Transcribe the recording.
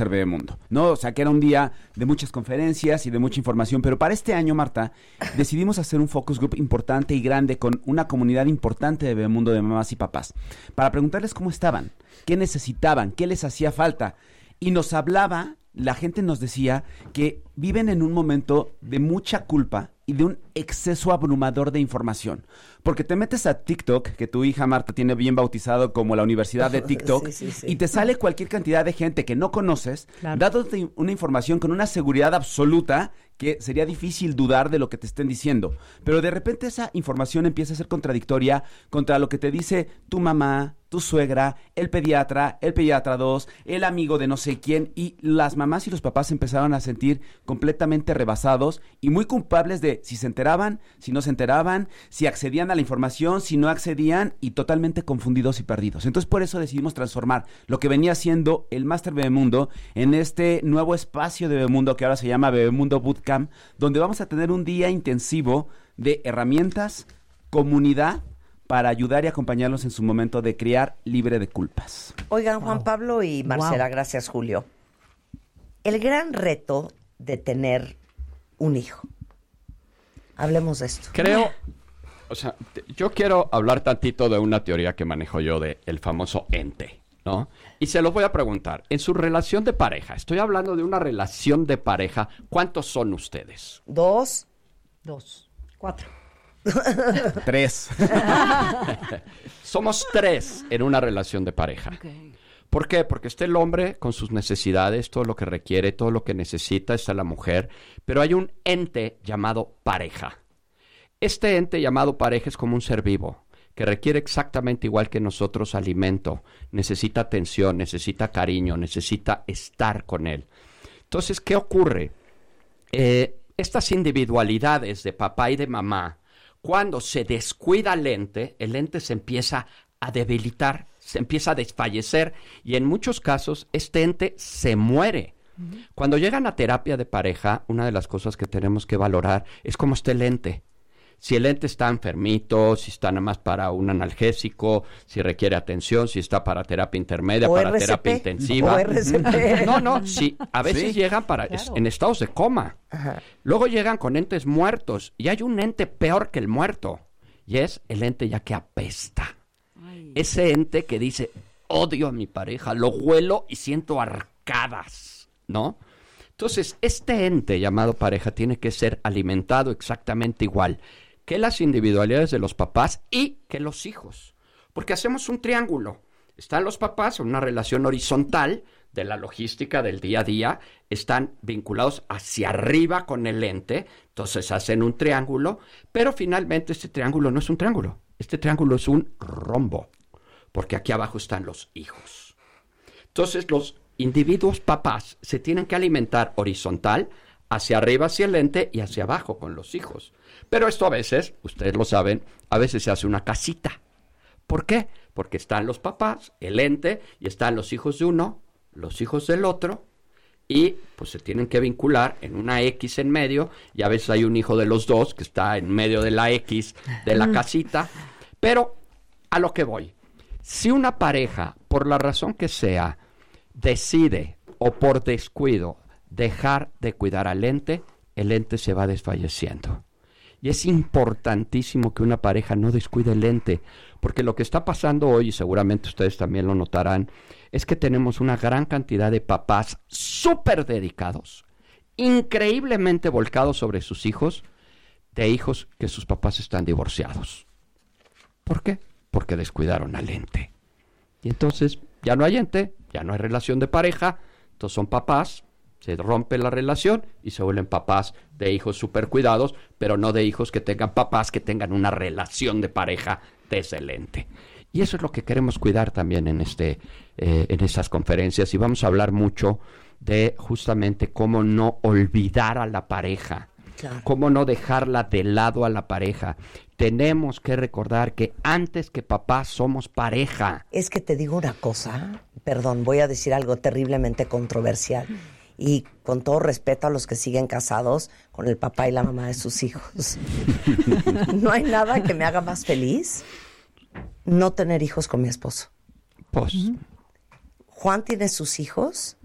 Máster Bebemundo, ¿no? O sea, que era un día de muchas conferencias y de mucha información, pero para este año, Marta, decidimos hacer un focus group importante y grande con una comunidad importante de Bebemundo, de mamás y papás, para preguntarles cómo estaban, qué necesitaban, qué les hacía falta. Y nos hablaba, la gente nos decía que viven en un momento de mucha culpa y de un exceso abrumador de información. Porque te metes a TikTok, que tu hija Marta tiene bien bautizado como la universidad de TikTok, sí. Y te sale cualquier cantidad de gente que no conoces, dándote una información con una seguridad absoluta que sería difícil dudar de lo que te estén diciendo. Pero de repente esa información empieza a ser contradictoria contra lo que te dice tu mamá, tu suegra, el pediatra 2, el amigo de no sé quién, y las mamás y los papás empezaron a sentir completamente rebasados y muy culpables de si se enteraban, si no se enteraban, si accedían a la información, si no accedían, y totalmente confundidos y perdidos. Entonces por eso decidimos transformar lo que venía siendo el Máster Bebemundo en este nuevo espacio de Bebemundo que ahora se llama Bebemundo Bootcamp, donde vamos a tener un día intensivo de herramientas, comunidad, para ayudar y acompañarlos en su momento de criar libre de culpas. Oigan, Juan Pablo y Marcela, gracias, Julio. El gran reto de tener un hijo. Hablemos de esto. Yo quiero hablar tantito de una teoría que manejo yo de el famoso ente, ¿no? Y se los voy a preguntar. En su relación de pareja, estoy hablando de una relación de pareja, ¿cuántos son ustedes? 2. 4. 3. Somos 3 en una relación de pareja. Okay. ¿Por qué? Porque está el hombre con sus necesidades, todo lo que requiere, todo lo que necesita, está la mujer, pero hay un ente llamado pareja. Este ente llamado pareja es como un ser vivo, que requiere exactamente igual que nosotros alimento, necesita atención, necesita cariño, necesita estar con él. Entonces, ¿qué ocurre? Estas individualidades de papá y de mamá, cuando se descuida el ente se empieza a debilitar, se empieza a desfallecer y en muchos casos este ente se muere. Uh-huh. Cuando llegan a terapia de pareja, una de las cosas que tenemos que valorar es cómo está el ente. Si el ente está enfermito, si está nada más para un analgésico, si requiere atención, si está para terapia intermedia, o para RCP, terapia intensiva. O RCP. No, sí, a veces llegan en estados de coma. Ajá. Luego llegan con entes muertos y hay un ente peor que el muerto y es el ente ya que apesta. Ay. Ese ente que dice, odio a mi pareja, lo huelo y siento arcadas, ¿no? Entonces, este ente llamado pareja tiene que ser alimentado exactamente igual que las individualidades de los papás y que los hijos. Porque hacemos un triángulo. Están los papás en una relación horizontal de la logística del día a día, están vinculados hacia arriba con el ente, entonces hacen un triángulo, pero finalmente este triángulo no es un triángulo, este triángulo es un rombo, porque aquí abajo están los hijos. Entonces los individuos papás se tienen que alimentar horizontal, hacia arriba hacia el ente y hacia abajo con los hijos. Pero esto a veces, ustedes lo saben, a veces se hace una casita. ¿Por qué? Porque están los papás, el ente, y están los hijos de uno, los hijos del otro, y pues se tienen que vincular en una X en medio, y a veces hay un hijo de los dos que está en medio de la X de la casita. Pero a lo que voy, si una pareja, por la razón que sea, decide o por descuido dejar de cuidar al ente, el ente se va desfalleciendo. Y es importantísimo que una pareja no descuide el ente, porque lo que está pasando hoy, y seguramente ustedes también lo notarán, es que tenemos una gran cantidad de papás súper dedicados, increíblemente volcados sobre sus hijos, de hijos que sus papás están divorciados. ¿Por qué? Porque descuidaron al ente. Y entonces ya no hay ente, ya no hay relación de pareja, entonces son papás, se rompe la relación y se vuelven papás de hijos súper cuidados, pero no de hijos que tengan papás que tengan una relación de pareja excelente. Y eso es lo que queremos cuidar también en estas conferencias, y vamos a hablar mucho de justamente cómo no olvidar a la pareja, claro, cómo no dejarla de lado a la pareja. Tenemos que recordar que antes que papás somos pareja. Es que te digo una cosa, perdón, voy a decir algo terriblemente controversial. Y con todo respeto a los que siguen casados con el papá y la mamá de sus hijos. No hay nada que me haga más feliz no tener hijos con mi esposo. Pues. Juan tiene sus hijos